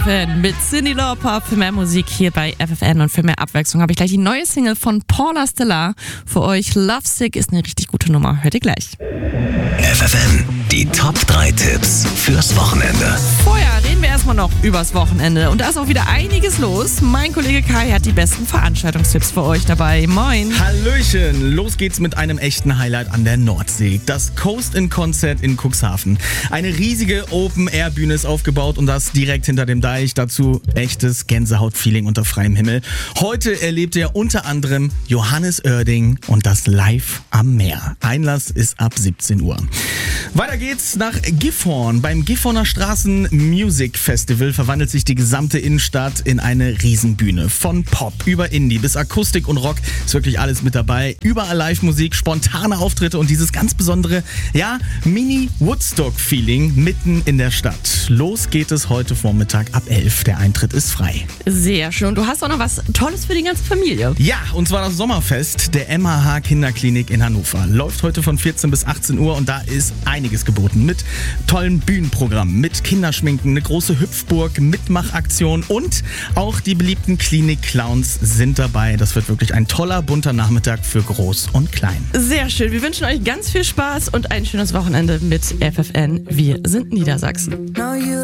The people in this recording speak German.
Mit Cyndi Lauper. Für mehr Musik hier bei FFN und für mehr Abwechslung habe ich gleich die neue Single von Paula Stella für euch. Lovesick ist eine richtig gute Nummer. Hört ihr gleich. FFN, die Top 3 Tipps fürs Wochenende. Vorher reden wir erstmal noch übers Wochenende. Und da ist auch wieder einiges los. Mein Kollege Kai hat die besten Veranstaltungstipps für euch dabei. Moin. Hallöchen, los geht's mit einem echten Highlight an der Nordsee. Das Coast-in-Concert in Cuxhaven. Eine riesige Open-Air-Bühne ist aufgebaut und das direkt hinter dem Deich. Dazu echtes Gänsehaut-Feeling unter freiem Himmel. Heute erlebt ihr unter anderem Johannes Oerding und das Live am Meer. Einlass ist ab 17 Uhr. Weiter geht's nach Gifhorn. Beim Gifhorner Straßen Music Festival verwandelt sich die gesamte Innenstadt in eine Riesenbühne. Von Pop über Indie bis Akustik und Rock ist wirklich alles mit dabei. Überall Live-Musik, spontane Auftritte und dieses ganz besondere, Mini-Woodstock-Feeling mitten in der Stadt. Los geht es heute Vormittag ab 11. Der Eintritt ist frei. Sehr schön. Du hast auch noch was Tolles für die ganze Familie. Ja, und zwar das Sommerfest der MHH Kinderklinik in Hannover. Läuft heute von 14 bis 18 Uhr und da ist einiges geboten. Mit tollen Bühnenprogrammen, mit Kinderschminken, eine große Hüpfburg, Mitmachaktion und auch die beliebten Klinik-Clowns sind dabei. Das wird wirklich ein toller, bunter Nachmittag für Groß und Klein. Sehr schön. Wir wünschen euch ganz viel Spaß und ein schönes Wochenende mit FFN. Wir sind Niedersachsen.